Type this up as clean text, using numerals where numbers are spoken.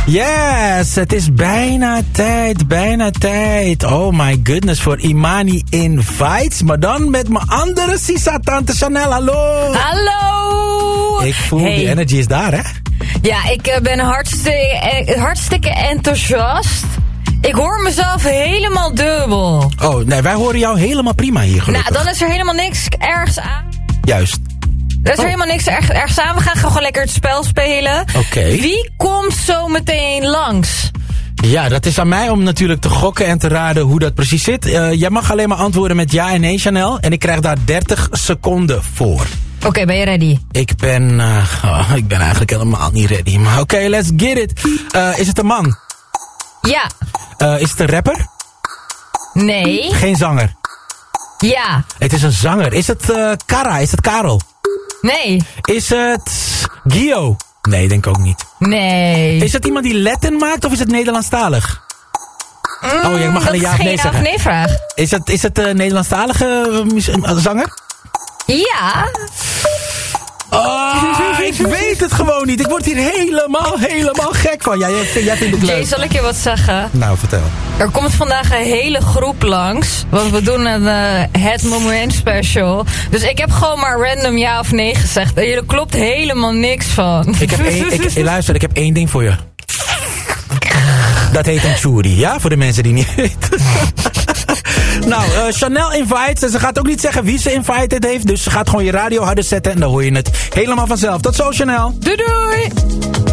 Yes, het is bijna tijd. Oh my goodness, voor Imani Invites. Maar dan met mijn andere Sisa, tante Chanel. Hallo. Hallo. Ik voel, die energy is daar, hè? Ja, ik ben hartstikke enthousiast. Ik hoor mezelf helemaal dubbel. Oh, nee, wij horen jou helemaal prima hier, gelukkig. Nou, dan is er helemaal niks ergs aan. Juist. Er is er helemaal niks ergs aan. We gaan gewoon lekker het spel spelen. Oké. Wie komt zo meteen langs? Ja, dat is aan mij om natuurlijk te gokken en te raden hoe dat precies zit. Jij mag alleen maar antwoorden met ja en nee, Chanel. En ik krijg daar 30 seconden voor. Oké, ben je ready? Ik ben eigenlijk helemaal niet ready. Maar oké, let's get it. Is het een man? Ja. Is het een rapper? Nee. Geen zanger? Ja. Het is een zanger. Is het Kara? Is het Karel? Nee. Is het Gio? Nee, denk ik ook niet. Nee. Is het iemand die Latin maakt of is het Nederlandstalig? Oh, je mag alleen ja of nee zeggen. Dat is geen ja of nee vraag. Is het een Nederlandstalige zanger? Ja. Oh, ik weet het gewoon niet. Ik word hier helemaal gek van. Ja, jij vindt het leuk. Jay, zal ik je wat zeggen? Nou, vertel. Er komt vandaag een hele groep langs. Want we doen een Het Moment special. Dus ik heb gewoon maar random ja of nee gezegd. En er klopt helemaal niks van. Luister, ik heb één ding voor je. Dat heet een churi, ja? Voor de mensen die niet weten. Nou, Chanel invites. En ze gaat ook niet zeggen wie ze invited heeft. Dus ze gaat gewoon je radio harder zetten. En dan hoor je het helemaal vanzelf. Tot zo, Chanel. Doei doei.